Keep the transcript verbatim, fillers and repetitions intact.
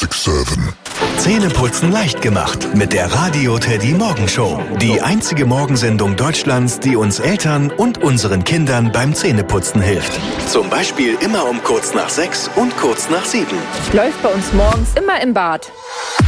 sechs sieben. Zähneputzen leicht gemacht mit der Radio Teddy Morgenshow. Die einzige Morgensendung Deutschlands, die uns Eltern und unseren Kindern beim Zähneputzen hilft. Zum Beispiel immer um kurz nach sechs und kurz nach sieben. Läuft bei uns morgens immer im Bad.